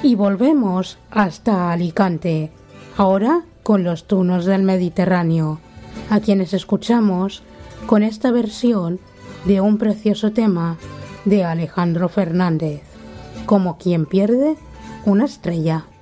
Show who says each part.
Speaker 1: Y volvemos hasta Alicante, ahora con los tunos del Mediterráneo, a quienes escuchamos con esta versión de un precioso tema de Alejandro Fernández, Como quien pierde una estrella.